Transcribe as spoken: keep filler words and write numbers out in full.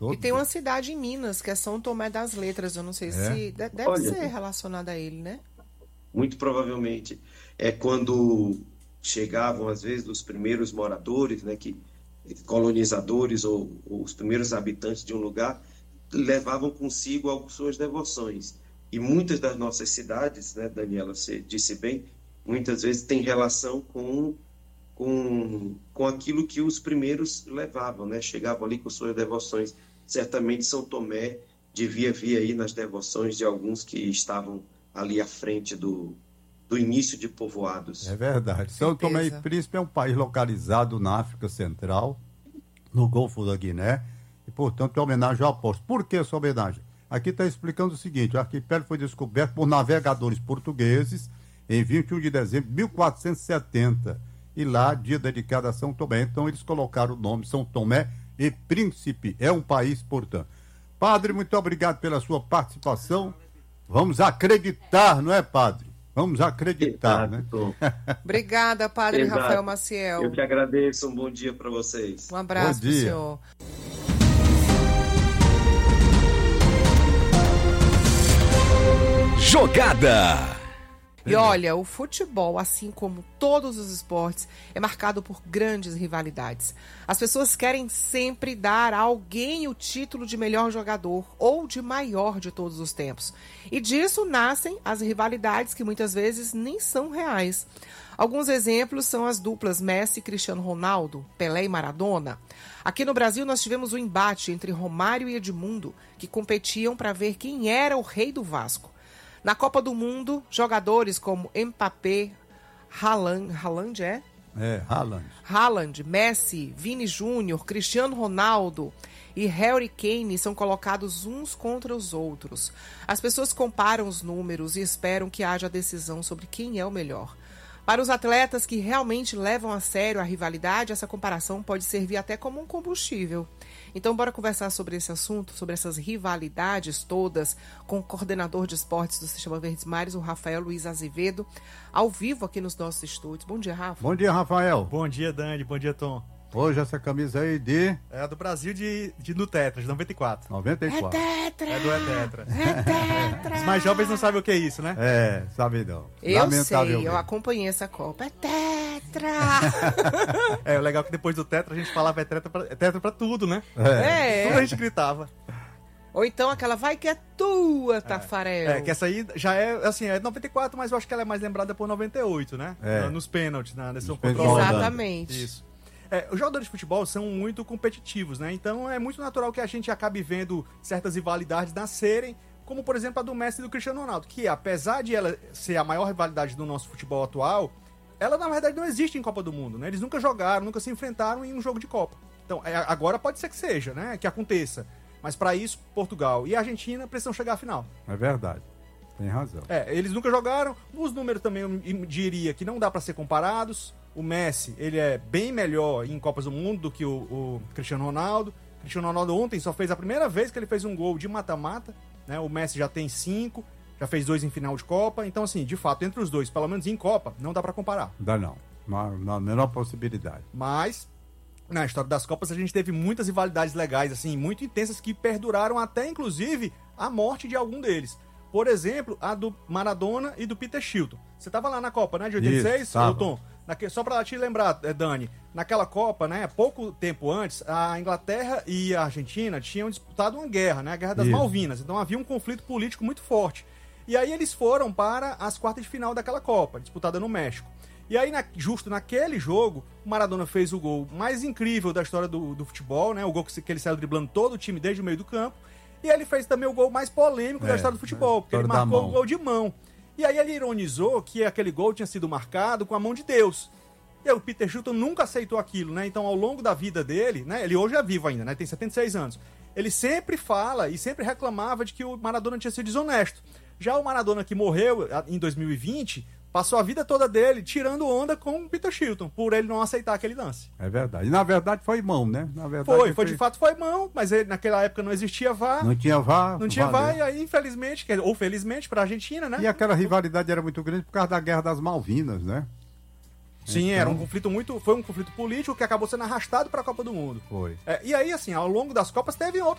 Todos. E tem uma cidade em Minas, que é São Tomé das Letras, eu não sei é? se... Deve Olha, ser relacionada a ele, né? Muito provavelmente. É quando chegavam, às vezes, os primeiros moradores, né, que, colonizadores ou, ou os primeiros habitantes de um lugar, levavam consigo as suas devoções. E muitas das nossas cidades, né, Daniela, você disse bem, muitas vezes tem relação com, com, com aquilo que os primeiros levavam, né? Chegavam ali com suas devoções. Certamente São Tomé devia vir aí nas devoções de alguns que estavam ali à frente do, do início de povoados. É verdade. São Tomé e Príncipe é um país localizado na África Central, no Golfo da Guiné, e, portanto, é homenagem ao apóstolo. Por que essa homenagem? Aqui está explicando o seguinte: o arquipélago foi descoberto por navegadores portugueses em vinte e um de dezembro de mil quatrocentos e setenta, e lá, dia dedicado a São Tomé. Então, eles colocaram o nome São Tomé e Príncipe. É um país, portanto. Padre, muito obrigado pela sua participação. Vamos acreditar, não é, Padre? Vamos acreditar, Exato. Né? Obrigada, Padre Exato. Rafael Maciel. Eu que agradeço. Um bom dia para vocês. Um abraço para o senhor. Jogada. E olha, o futebol, assim como todos os esportes, é marcado por grandes rivalidades. As pessoas querem sempre dar a alguém o título de melhor jogador ou de maior de todos os tempos. E disso nascem as rivalidades que muitas vezes nem são reais. Alguns exemplos são as duplas Messi e Cristiano Ronaldo, Pelé e Maradona. Aqui no Brasil nós tivemos um embate entre Romário e Edmundo, que competiam para ver quem era o rei do Vasco. Na Copa do Mundo, jogadores como Mbappé, Haaland, Haaland é? É, Haaland. Haaland, Messi, Vini Júnior, Cristiano Ronaldo e Harry Kane são colocados uns contra os outros. As pessoas comparam os números e esperam que haja decisão sobre quem é o melhor. Para os atletas que realmente levam a sério a rivalidade, essa comparação pode servir até como um combustível. Então, bora conversar sobre esse assunto, sobre essas rivalidades todas, com o coordenador de esportes do Sistema Verdes Mares, o Rafael Luiz Azevedo, ao vivo aqui nos nossos estúdios. Bom dia, Rafa. Bom dia, Rafael. Bom dia, Dani. Bom dia, Tom. Hoje essa camisa aí de... É a do Brasil de, de no Tetra, de noventa e quatro. noventa e quatro. É Tetra! É do É Tetra. É Tetra! Os mais jovens não sabem o que é isso, né? É, sabe não. Eu sei, eu acompanhei essa Copa. É Tetra! É, o legal é que depois do Tetra a gente falava é Tetra pra, é tetra pra tudo, né? É. Tudo a gente gritava. Ou então aquela vai que é tua, Tafarel. É, que essa aí já é, assim, é noventa e quatro, mas eu acho que ela é mais lembrada por noventa e oito, né? É. Nos pênaltis, na decisão controlada. Exatamente. Isso. É, os jogadores de futebol são muito competitivos, né? Então é muito natural que a gente acabe vendo certas rivalidades nascerem, como por exemplo a do Messi e do Cristiano Ronaldo, que apesar de ela ser a maior rivalidade do nosso futebol atual, ela na verdade não existe em Copa do Mundo, né? Eles nunca jogaram, nunca se enfrentaram em um jogo de Copa. Então é, agora pode ser que seja, né? Que aconteça. Mas para isso, Portugal e Argentina precisam chegar à final. É verdade. Tem razão. É, eles nunca jogaram. Os números também eu diria que não dá para ser comparados. O Messi, ele é bem melhor em Copas do Mundo do que o, o Cristiano Ronaldo. O Cristiano Ronaldo ontem só fez a primeira vez que ele fez um gol de mata-mata, né? O Messi já tem cinco, já fez dois em final de Copa. Então, assim, de fato, entre os dois, pelo menos em Copa, não dá para comparar. Dá não. Não, não, menor possibilidade. Mas, na história das Copas, a gente teve muitas rivalidades legais, assim, muito intensas, que perduraram até, inclusive, a morte de algum deles. Por exemplo, a do Maradona e do Peter Shilton. Você tava lá na Copa, né, de oitenta e seis, Isso, tava. Tom? Naque... Só pra te lembrar, Dani, naquela Copa, né, pouco tempo antes, a Inglaterra e a Argentina tinham disputado uma guerra, né, a Guerra das Isso. Malvinas. Então havia um conflito político muito forte. E aí eles foram para as quartas de final daquela Copa, disputada no México. E aí, na, justo naquele jogo, o Maradona fez o gol mais incrível da história do, do futebol, né? O gol que, que ele saiu driblando todo o time desde o meio do campo. E ele fez também o gol mais polêmico É, da história do futebol, porque ele história da marcou mão. o gol de mão. E aí ele ironizou que aquele gol tinha sido marcado com a mão de Deus. E aí o Peter Shilton nunca aceitou aquilo, né? Então, ao longo da vida dele, né? Ele hoje é vivo ainda, né? Tem setenta e seis anos. Ele sempre fala e sempre reclamava de que o Maradona tinha sido desonesto. Já o Maradona que morreu em dois mil e vinte... passou a vida toda dele tirando onda com o Peter Shilton, por ele não aceitar aquele lance. É verdade. E na verdade foi mão, né? Na verdade, Foi, foi de fato foi mão, mas ele, naquela época não existia V A R. Não tinha V A R. Não tinha V A R, valeu. e aí, infelizmente, quer dizer, ou felizmente para a Argentina, né? E aquela rivalidade era muito grande por causa da Guerra das Malvinas, né? Sim, Então- era um conflito muito. Foi um conflito político que acabou sendo arrastado para a Copa do Mundo. Foi. É, e aí, assim, ao longo das Copas teve outras